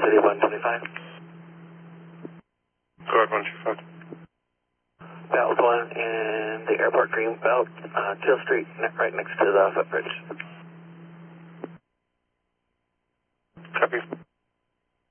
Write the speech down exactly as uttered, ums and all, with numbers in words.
Tranquility one twenty-five. Guard one two five. Belt one in the airport green belt, uh, Teal Street, ne right next to the footbridge.